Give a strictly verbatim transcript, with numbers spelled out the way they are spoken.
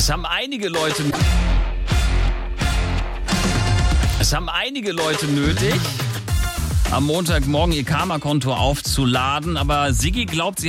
Es haben einige Leute... Es haben einige Leute nötig, am Montagmorgen ihr Karma-Konto aufzuladen, aber Siggi glaubt, sie